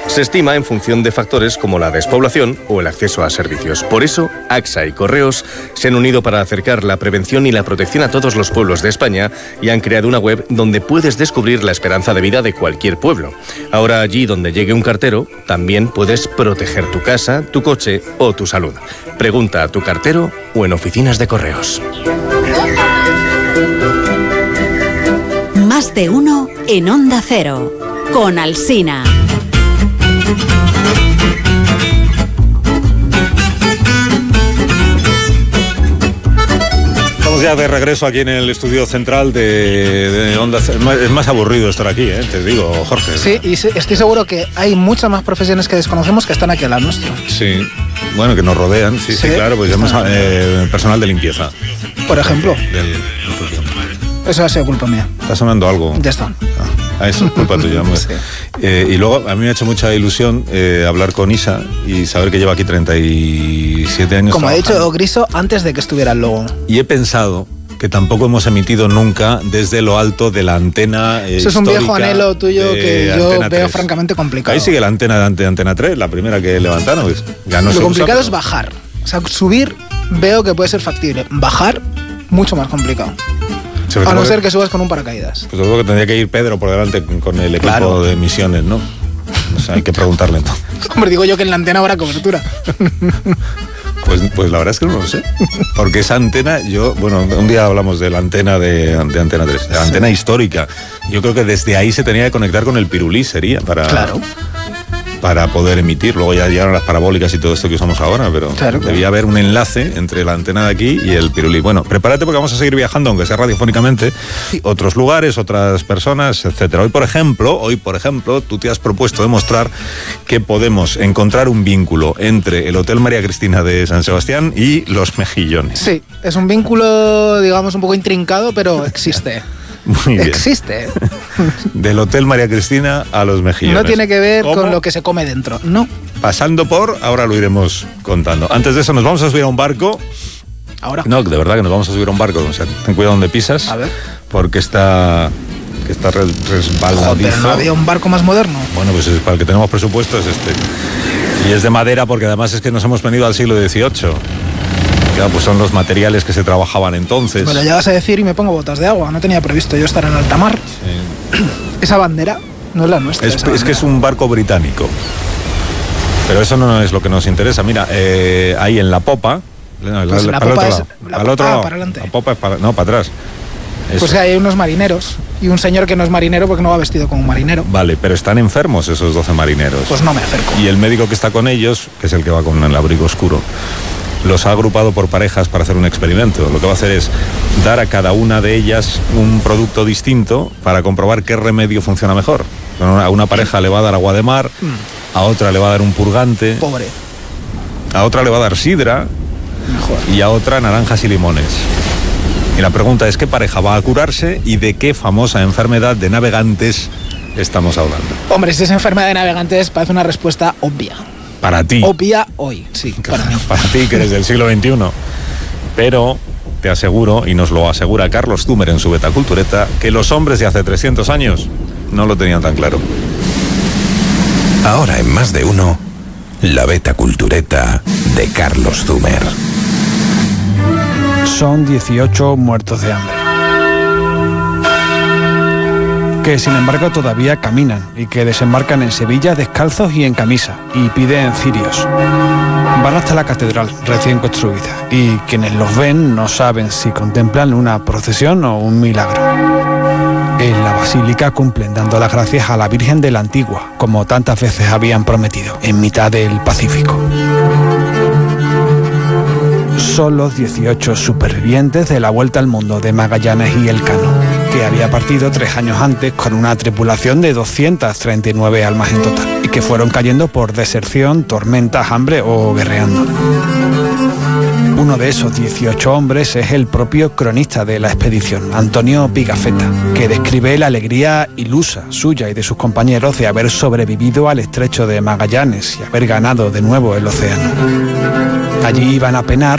Se estima en función de factores como la despoblación o el acceso a servicios. Por eso, AXA y Correos se han unido para acercar la prevención y la protección a todos los pueblos de España y han creado una web donde puedes descubrir la esperanza de vida de cualquier pueblo. Ahora, allí donde llegue un cartero, también puedes proteger tu casa, tu coche o tu salud. Pregunta a tu cartero o en oficinas de Correos. Más de uno en Onda Cero, con Alsina. Estamos ya de regreso aquí en el estudio central de Onda Cero. Es más aburrido estar aquí, te digo, Jorge. Sí, y estoy seguro que hay muchas más profesiones que desconocemos que están aquí al lado nuestro. Sí, bueno, que nos rodean, sí, claro, pues llamamos personal de limpieza. Por ejemplo. Eso ha sido culpa mía. Está sonando algo. Ya está. Eso es culpa tuya. Sí. Y luego a mí me ha hecho mucha ilusión hablar con Isa y saber que lleva aquí 37 años como trabajando. ha dicho Griso antes de que estuviera el logo. Y he pensado que tampoco hemos emitido nunca desde lo alto de la antena Eso es un viejo anhelo tuyo que yo veo 3. Francamente complicado. Ahí sigue la antena de Antena 3, la primera que levantaron. Pues ya no lo complicado es bajar. O sea, subir veo que puede ser factible. Bajar, mucho más complicado. A no ser que subas con un paracaídas. Pues luego que tendría que ir Pedro por delante con el equipo de misiones, ¿no? O sea, hay que preguntarle entonces. Hombre, digo yo que en la antena habrá cobertura. Pues la verdad es que no lo sé. Porque esa antena, un día hablamos de la antena de Antena 3, de la antena histórica. Yo creo que desde ahí se tenía que conectar con el pirulí, sería para poder emitir. Luego ya llegaron las parabólicas y todo esto que usamos ahora, pero debía haber un enlace entre la antena de aquí y el pirulí. Bueno, prepárate porque vamos a seguir viajando, aunque sea radiofónicamente, otros lugares, otras personas, etcétera. Hoy, por ejemplo, tú te has propuesto demostrar que podemos encontrar un vínculo entre el Hotel María Cristina de San Sebastián y los Mejillones. Sí, es un vínculo, digamos, un poco intrincado, pero existe. Muy bien. Existe. Del Hotel María Cristina a los Mejillones. No tiene que ver con lo que se come dentro, no. Pasando ahora lo iremos contando. Antes de eso nos vamos a subir a un barco. ¿Ahora? No, de verdad que nos vamos a subir a un barco. O sea, ten cuidado donde pisas. A ver. Porque está resbaladizo. Joder, ¿no había un barco más moderno? Bueno, pues para el que tenemos presupuesto es este. Y es de madera porque además es que nos hemos venido al siglo XVIII. Pues son los materiales que se trabajaban entonces. Me lo llegas a decir y me pongo botas de agua. No tenía previsto yo estar en alta mar. Sí. Esa bandera no es la nuestra. Es que es un barco británico. Pero eso no es lo que nos interesa. Mira, ahí en la popa. Pues la popa es al otro lado. Para adelante. La popa es para atrás. Eso. Pues hay unos marineros y un señor que no es marinero porque no va vestido como un marinero. Vale, pero están enfermos esos 12 marineros. Pues no me acerco. Y el médico que está con ellos, que es el que va con el abrigo oscuro, los ha agrupado por parejas para hacer un experimento. Lo que va a hacer es dar a cada una de ellas un producto distinto para comprobar qué remedio funciona mejor. A una pareja le va a dar agua de mar, a otra le va a dar un purgante, pobre, a otra le va a dar sidra, mejor, y a otra naranjas y limones. Y la pregunta es, ¿qué pareja va a curarse y de qué famosa enfermedad de navegantes estamos hablando? Hombre, si es enfermedad de navegantes parece una respuesta obvia. Para ti. Obvia hoy, sí, para mí. Para ti, que eres del siglo XXI. Pero te aseguro, y nos lo asegura Carlos Zumer en su Beta Cultureta, que los hombres de hace 300 años no lo tenían tan claro. Ahora en Más de Uno, la Beta Cultureta de Carlos Zumer. Son 18 muertos de hambre, que sin embargo todavía caminan y que desembarcan en Sevilla descalzos y en camisa y piden cirios. Van hasta la catedral recién construida y quienes los ven no saben si contemplan una procesión o un milagro. En la basílica cumplen dando las gracias a la Virgen de la Antigua, como tantas veces habían prometido, en mitad del Pacífico. Son los 18 supervivientes de la Vuelta al Mundo de Magallanes y Elcano, que había partido 3 años antes con una tripulación de 239 almas en total, y que fueron cayendo por deserción, tormentas, hambre o guerreando. Uno de esos 18 hombres es el propio cronista de la expedición, Antonio Pigafetta, que describe la alegría ilusa suya y de sus compañeros de haber sobrevivido al estrecho de Magallanes y haber ganado de nuevo el océano. Allí iban a penar